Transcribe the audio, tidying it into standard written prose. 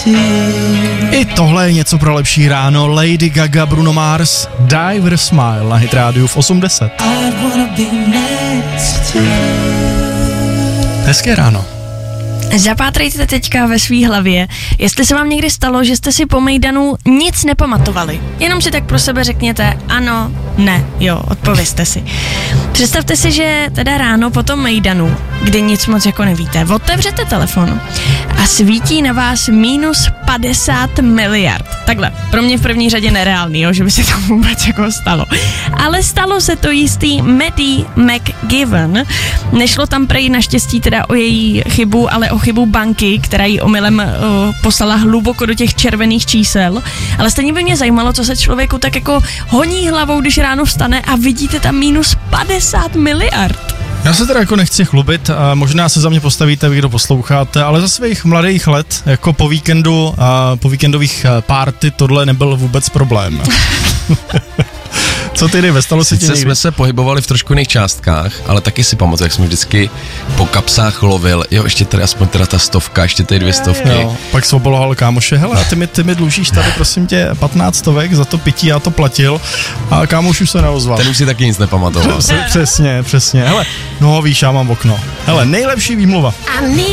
I tohle je něco pro lepší ráno. Lady Gaga, Bruno Mars, Diver Smile na Hit rádiu v 8:10. Hezké ráno. Zapátrejte teďka ve svý hlavě, jestli se vám někdy stalo, že jste si po mejdanu nic nepamatovali. Jenom si tak pro sebe řekněte ano, ne, jo, odpovězte si. Představte si, že teda ráno po tom mejdanu, kdy nic moc jako nevíte, otevřete telefon a svítí na vás minus 50 miliard. Takhle, pro mě v první řadě nereálný, jo, že by se to vůbec jako stalo. Ale stalo se to jistý Maddie McGivern. Nešlo tam prej naštěstí teda o její chybu, ale o chybu banky, která jí omylem poslala hluboko do těch červených čísel. Ale stejně by mě zajímalo, co se člověku tak jako honí hlavou, když ráno vstane a vidíte tam minus 50 miliard. Já se teda jako nechci chlubit, a možná se za mě postavíte, vy kdo posloucháte, ale za svých mladých let, jako po víkendu a po víkendových party, tohle nebyl vůbec problém. Co ty, Dave, stalo se ti někdy? Jsme se pohybovali v trošku jiných částkách, ale taky si pamatuju, jak jsme vždycky po kapsách lovil, jo, ještě tady aspoň teda ta 100, ještě tady 200. Jo, pak jsi oboloval kámoše, hele, ty mi dlužíš tady, prosím tě, 15 stovek za to pití, já to platil a kámoš už se neozval. Ten už si taky nic nepamatoval. Přesně, hele, no víš, já mám okno. Hele, nejlepší výmluva.